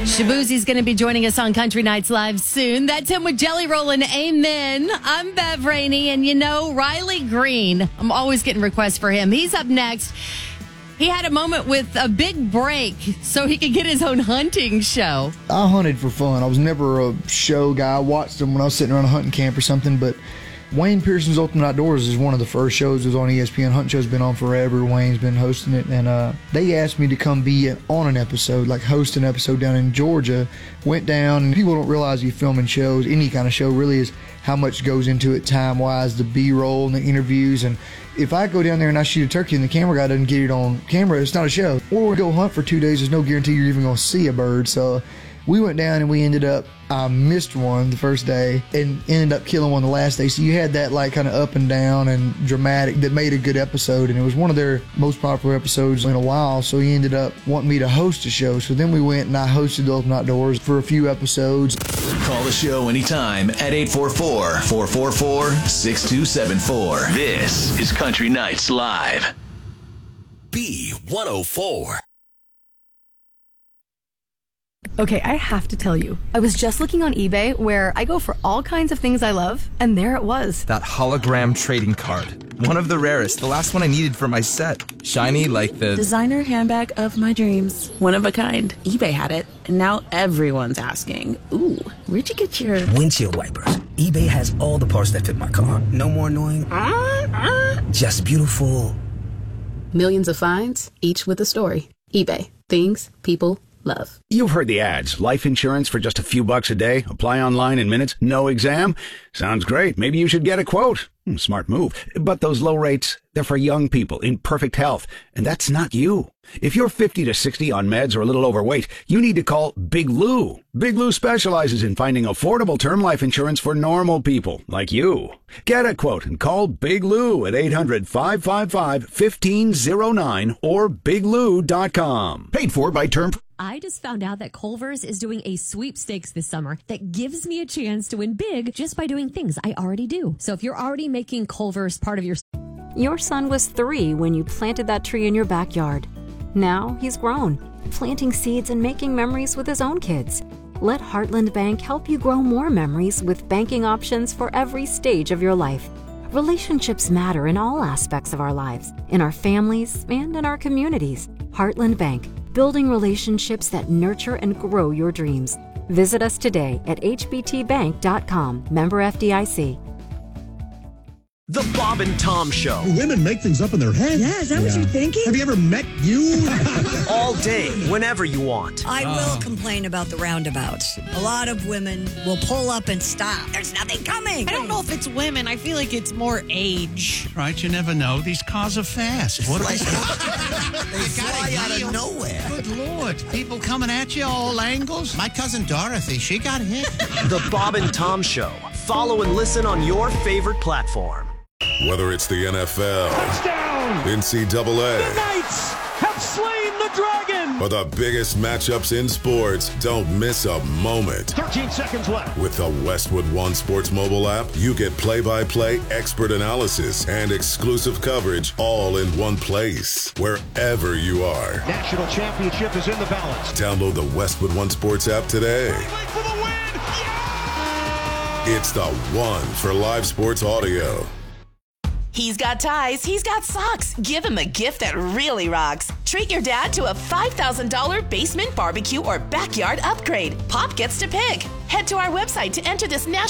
Shabuzi's going to be joining us on Country Nights Live soon. That's him with Jelly Rollin'. Amen. I'm Bev Rainey, and you know, Riley Green, I'm always getting requests for him. He's up next. He had a moment with a big break so he could get his own hunting show. I hunted for fun. I was never a show guy. I watched them when I was sitting around a hunting camp or something, but Wayne Pearson's Ultimate Outdoors is one of the first shows. It was on ESPN. Hunting show's been on forever. Wayne's been hosting it, and they asked me to come be on an episode, like host an episode down in Georgia. Went down, and people don't realize you filming shows, any kind of show really, is how much goes into it time-wise, the B-roll and the interviews. And if I go down there and I shoot a turkey and the camera guy doesn't get it on camera, it's not a show. Or we go hunt for 2 days, there's no guarantee you're even going to see a bird. So we went down and we ended up, I missed one the first day and ended up killing one the last day. So you had that like kind of up and down and dramatic that made a good episode. And it was one of their most popular episodes in a while. So he ended up wanting me to host a show. So then we went and I hosted the Ultimate Outdoors for a few episodes. Call the show anytime at 844-444-6274. This is Country Nights Live. B104. Okay, I have to tell you, I was just looking on eBay where I go for all kinds of things I love, and there it was. That hologram trading card. One of the rarest, the last one I needed for my set. Shiny like the designer handbag of my dreams. One of a kind. eBay had it, and now everyone's asking, ooh, where'd you get your windshield wipers? eBay has all the parts that fit my car. No more annoying, just beautiful. Millions of finds, each with a story. eBay. Things people love. You've heard the ads. Life insurance for just a few bucks a day. Apply online in minutes. No exam. Sounds great. Maybe you should get a quote. Smart move. But those low rates, they're for young people in perfect health. And that's not you. If you're 50 to 60 on meds or a little overweight, you need to call Big Lou. Big Lou specializes in finding affordable term life insurance for normal people like you. Get a quote and call Big Lou at 800-555-1509 or biglou.com. Paid for by Term. I just found out that Culver's is doing a sweepstakes this summer that gives me a chance to win big just by doing things I already do. So if you're already making Culver's part of your... Your son was 3 when you planted that tree in your backyard. Now he's grown, planting seeds and making memories with his own kids. Let Heartland Bank help you grow more memories with banking options for every stage of your life. Relationships matter in all aspects of our lives, in our families and in our communities. Heartland Bank, building relationships that nurture and grow your dreams. Visit us today at hbtbank.com. Member FDIC. The Bob and Tom Show. Do women make things up in their head? Yeah, is that what you're thinking? Have you ever met you? All day, whenever you want. I will complain about the roundabouts. A lot of women will pull up and stop. There's nothing coming. I don't know if it's women. I feel like it's more age. Right, you never know. These cars are fast. What they fly out of nowhere. Good Lord. People coming at you all angles. My cousin Dorothy, she got hit. The Bob and Tom Show. Follow and listen on your favorite platform. Whether it's the NFL, touchdown, NCAA, the Knights have slain the dragon, or the biggest matchups in sports, don't miss a moment. 13 seconds left. With the Westwood One Sports mobile app, you get play-by-play expert analysis and exclusive coverage all in one place, wherever you are. National championship is in the balance. Download the Westwood One Sports app today. For the win. Yeah! It's the one for live sports audio. He's got ties, he's got socks. Give him a gift that really rocks. Treat your dad to a $5,000 basement barbecue or backyard upgrade. Pop gets to pick. Head to our website to enter this national